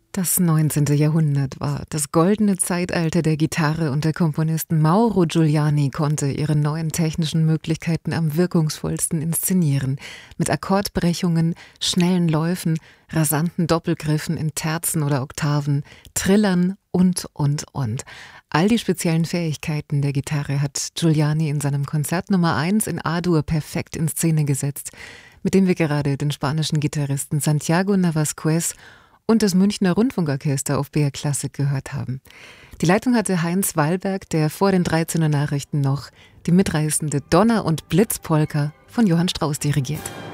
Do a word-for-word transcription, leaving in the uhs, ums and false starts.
Das neunzehnte. Jahrhundert war das goldene Zeitalter der Gitarre und der Komponisten Mauro Giuliani konnte ihre neuen technischen Möglichkeiten am wirkungsvollsten inszenieren. Mit Akkordbrechungen, schnellen Läufen, rasanten Doppelgriffen in Terzen oder Oktaven, Trillern und, und, und. All die speziellen Fähigkeiten der Gitarre hat Giuliani in seinem Konzert Nummer eins in A-Dur perfekt in Szene gesetzt, mit dem wir gerade den spanischen Gitarristen Santiago Navasquez und das Münchner Rundfunkorchester auf B R Classic gehört haben. Die Leitung hatte Heinz Wallberg, der vor den dreizehn Uhr Nachrichten noch die mitreißende Donner- und Blitzpolka von Johann Strauss dirigiert.